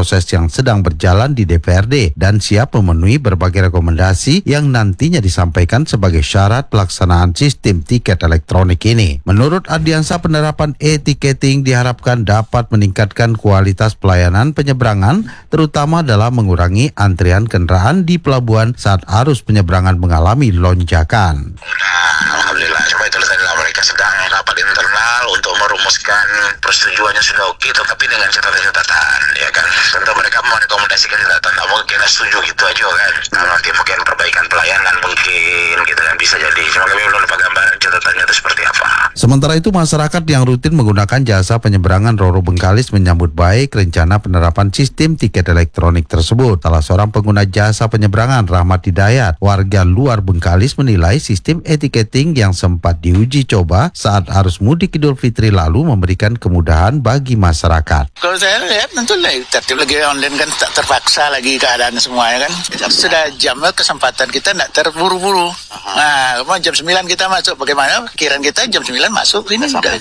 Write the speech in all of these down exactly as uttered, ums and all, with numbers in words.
proses yang sedang berjalan di D P R D dan siap memenuhi berbagai rekomendasi yang nantinya disampaikan sebagai syarat pelaksanaan sistem tiket elektronik ini. Menurut Ardiansa, penerapan e-ticketing diharapkan dapat meningkatkan kualitas pelayanan penyeberangan, terutama dalam mengurangi antrian kendaraan di pelabuhan saat arus penyeberangan mengalami lonjakan. Nah, alhamdulillah, coba itu tadi mereka sedang rapat internal untuk merumuskan persetujuannya sudah oke, tetapi dengan catatan-catatan, ya kan. Tentu mereka merekomendasikan catatan, tak mungkin setuju gitu aja kan. Nah, nanti mungkin perbaikan pelayanan mungkin gitu kan bisa jadi. Cuma kami belum dapat gambaran catatannya itu seperti apa. Sementara itu, masyarakat yang rutin menggunakan jasa penyeberangan Roro Bengkalis menyambut baik rencana penerapan sistem tiket elektronik tersebut. Salah seorang pengguna jasa penyeberangan, Rahmat Hidayat, warga luar Bengkalis, menilai sistem e-ticketing yang sempat diuji coba saat arus mudik Idul Fitri lalu memberikan kemudahan bagi masyarakat. Kalau saya lihat tentu tertib lagi online kan, tak terpaksa lagi keadaan semuanya kan. Sudah jamnya kesempatan kita tidak terburu-buru. Nah, jam sembilan kita masuk, bagaimana pikiran kita jam sembilan masuk ini sudah.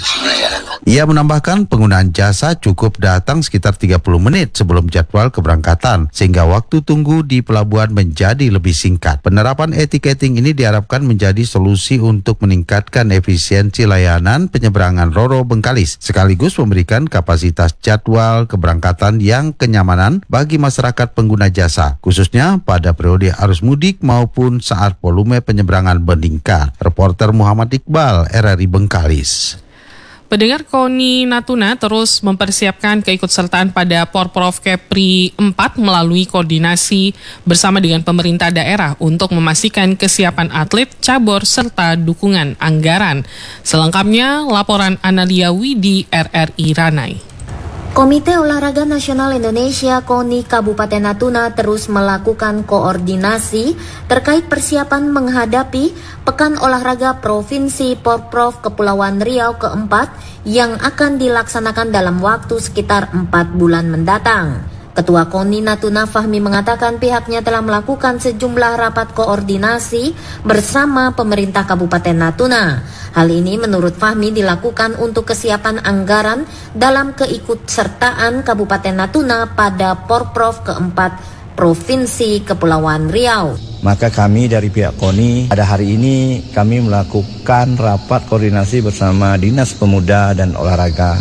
Ia menambahkan penggunaan jasa cukup datang sekitar tiga puluh menit sebelum jadwal keberangkatan sehingga waktu tunggu di pelabuhan menjadi lebih singkat. Penerapan e-ticketing ini diharapkan menjadi solusi untuk meningkatkan efisiensi layanan penyeberangan Roro Bengkalis sekaligus memberikan kapasitas jadwal keberangkatan yang kenyamanan bagi masyarakat pengguna jasa, khususnya pada periode arus mudik maupun saat volume penyeberangan meningkat. Reporter Muhammad Iqbal, R R I Bengkalis. Pendengar, KONI Natuna terus mempersiapkan keikutsertaan pada Porprov Kepri empat melalui koordinasi bersama dengan pemerintah daerah untuk memastikan kesiapan atlet, cabur, serta dukungan anggaran. Selengkapnya, laporan Analia Widi, R R I Ranai. Komite Olahraga Nasional Indonesia KONI Kabupaten Natuna terus melakukan koordinasi terkait persiapan menghadapi Pekan Olahraga Provinsi Porprov Kepulauan Riau keempat yang akan dilaksanakan dalam waktu sekitar empat bulan mendatang. Ketua KONI Natuna Fahmi mengatakan pihaknya telah melakukan sejumlah rapat koordinasi bersama pemerintah Kabupaten Natuna. Hal ini menurut Fahmi dilakukan untuk kesiapan anggaran dalam keikutsertaan Kabupaten Natuna pada Porprov keempat Provinsi Kepulauan Riau. Maka kami dari pihak KONI pada hari ini kami melakukan rapat koordinasi bersama Dinas Pemuda dan Olahraga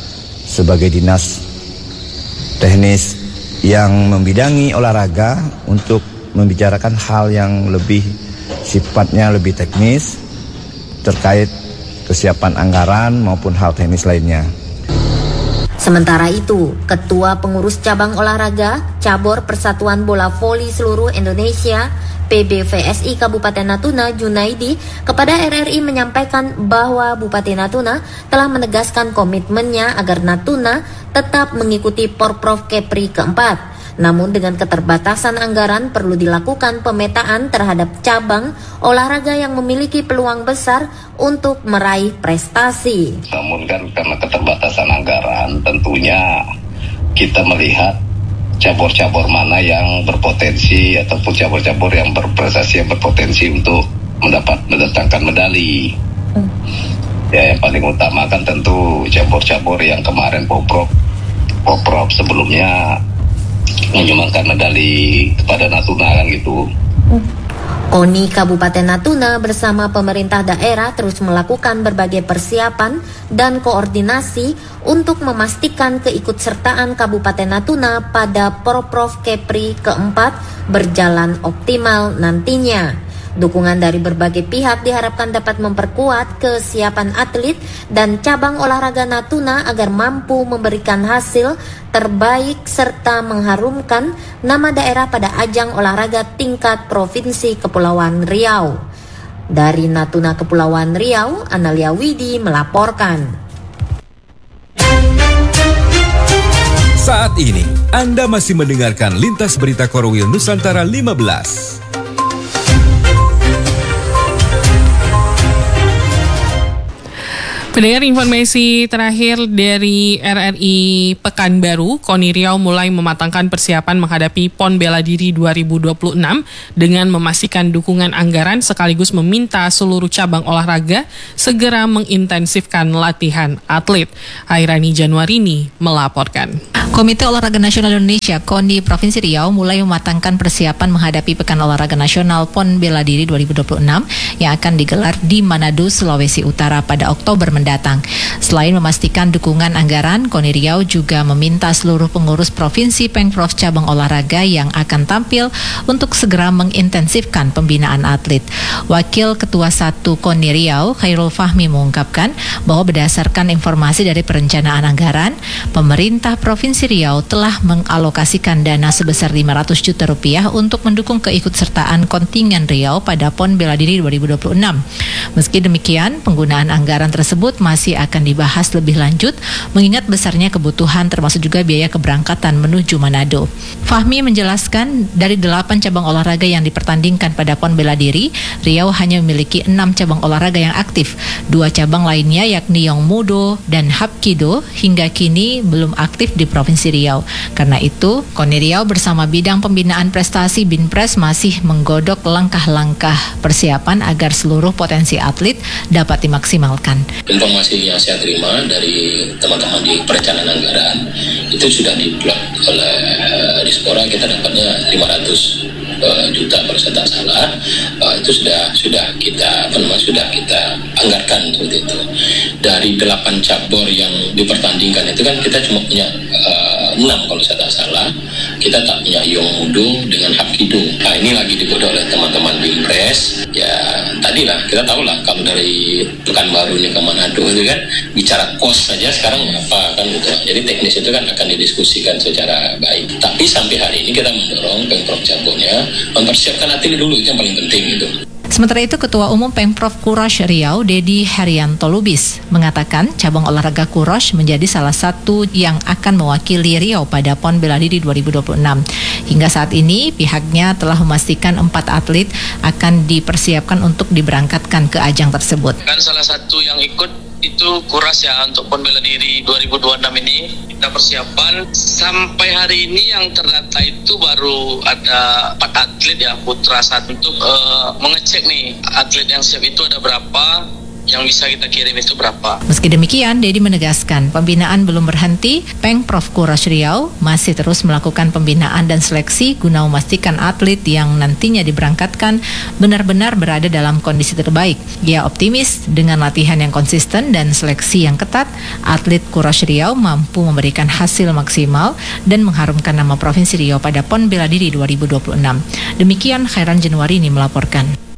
sebagai dinas teknis yang membidangi olahraga untuk membicarakan hal yang lebih sifatnya lebih teknis terkait kesiapan anggaran maupun hal teknis lainnya. Sementara itu, Ketua Pengurus Cabang Olahraga Cabur Persatuan Bola Voli Seluruh Indonesia P B V S I Kabupaten Natuna Junaidi kepada R R I menyampaikan bahwa Bupati Natuna telah menegaskan komitmennya agar Natuna tetap mengikuti Porprov Kepri keempat. Namun dengan keterbatasan anggaran perlu dilakukan pemetaan terhadap cabang olahraga yang memiliki peluang besar untuk meraih prestasi. Namun kan karena keterbatasan anggaran tentunya kita melihat cabur-cabur mana yang berpotensi ataupun cabur-cabur yang berprestasi yang berpotensi untuk mendapat mendatangkan medali. Hmm. Ya, yang paling utama kan tentu cabur-cabur yang kemarin Porprov Porprov sebelumnya menyumbangkan medali kepada Natuna kan gitu. Hmm. KONI Kabupaten Natuna bersama pemerintah daerah terus melakukan berbagai persiapan dan koordinasi untuk memastikan keikutsertaan Kabupaten Natuna pada Porprov Kepri keempat berjalan optimal nantinya. Dukungan dari berbagai pihak diharapkan dapat memperkuat kesiapan atlet dan cabang olahraga Natuna agar mampu memberikan hasil terbaik serta mengharumkan nama daerah pada ajang olahraga tingkat Provinsi Kepulauan Riau. Dari Natuna Kepulauan Riau, Analia Widi melaporkan. Saat ini, Anda masih mendengarkan Lintas Berita Korwil Nusantara lima belas. Pendengar, informasi terakhir dari R R I Pekanbaru, KONI Riau mulai mematangkan persiapan menghadapi PON Bela Diri dua ribu dua puluh enam dengan memastikan dukungan anggaran sekaligus meminta seluruh cabang olahraga segera mengintensifkan latihan atlet. Hairani Januarini melaporkan. Komite Olahraga Nasional Indonesia KONI Provinsi Riau mulai mematangkan persiapan menghadapi Pekan Olahraga Nasional PON Bela Diri dua ribu dua puluh enam yang akan digelar di Manado, Sulawesi Utara pada Oktober mendatang. Selain memastikan dukungan anggaran, KONI Riau juga meminta seluruh pengurus provinsi Pengprov cabang olahraga yang akan tampil untuk segera mengintensifkan pembinaan atlet. Wakil Ketua satu KONI Riau, Khairul Fahmi, mengungkapkan bahwa berdasarkan informasi dari perencanaan anggaran, pemerintah Provinsi Riau telah mengalokasikan dana sebesar lima ratus juta rupiah untuk mendukung keikutsertaan kontingen Riau pada PON Bela Diri dua ribu dua puluh enam. Meski demikian, penggunaan anggaran tersebut masih akan dibahas lebih lanjut mengingat besarnya kebutuhan termasuk juga biaya keberangkatan menuju Manado. Fahmi menjelaskan dari delapan cabang olahraga yang dipertandingkan pada PON Bela Diri, Riau hanya memiliki enam cabang olahraga yang aktif. Dua cabang lainnya yakni Yongmudo dan Hapkido hingga kini belum aktif di Provinsi Riau. Karena itu, KONI Riau bersama bidang pembinaan prestasi Binpres masih menggodok langkah-langkah persiapan agar seluruh potensi atlet dapat dimaksimalkan. Informasi yang saya terima dari teman-teman di perencanaan anggaran itu sudah diplot oleh uh, Dispora, kita dapatnya lima ratus uh, juta kalau saya tak salah. Uh, itu sudah sudah kita apa namanya sudah kita anggarkan seperti itu. Dari delapan cabur yang dipertandingkan itu kan kita cuma punya uh, enam kalau saya tak salah. Kita tak punya Yongmudo dengan Hapkido. Nah, ini lagi digodok oleh teman-teman Binpres. Ya tadilah kita tahu lah kalau dari Pekanbaru ini ke Manado itu kan bicara kos saja sekarang apa kan gitu. Jadi teknis itu kan akan didiskusikan secara baik. Tapi sampai hari ini kita mendorong Pemprov Jabonya mempersiapkan atlet dulu, itu yang paling penting itu. Sementara itu, Ketua Umum Pemprov Kurosh Riau, Dedi Herianto Lubis, mengatakan cabang olahraga Kurosh menjadi salah satu yang akan mewakili Riau pada PON Bela Diri dua ribu dua puluh enam. Hingga saat ini, pihaknya telah memastikan empat atlet akan dipersiapkan untuk diberangkatkan ke ajang tersebut. Kan salah satu yang ikut itu Kuras ya untuk PON Bela Diri dua ribu dua puluh enam ini kita persiapan sampai hari ini yang terdata itu baru ada empat atlet ya putra satu untuk uh, mengecek nih atlet yang siap itu ada berapa, yang bisa kita kirim itu berapa. Meski demikian, Dedi menegaskan pembinaan belum berhenti. Pemprov Kurosh Riau masih terus melakukan pembinaan dan seleksi guna memastikan atlet yang nantinya diberangkatkan benar-benar berada dalam kondisi terbaik. Ia optimis dengan latihan yang konsisten dan seleksi yang ketat, atlet Kurosh Riau mampu memberikan hasil maksimal dan mengharumkan nama Provinsi Riau pada PON Bela Diri dua ribu dua puluh enam. Demikian Khairan Januarini melaporkan.